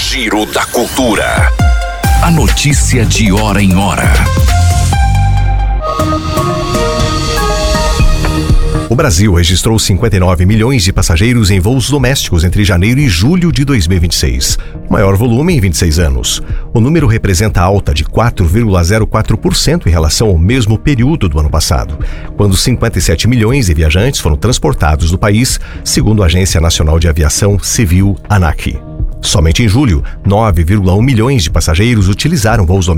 Giro da Cultura. A notícia de hora em hora. O Brasil registrou 59 milhões de passageiros em voos domésticos entre janeiro e julho de 2026, maior volume em 26 anos. O número representa alta de 4,04% em relação ao mesmo período do ano passado, quando 57 milhões de viajantes foram transportados do país, segundo a Agência Nacional de Aviação Civil, ANAC. Somente em julho, 9,1 milhões de passageiros utilizaram voos domésticos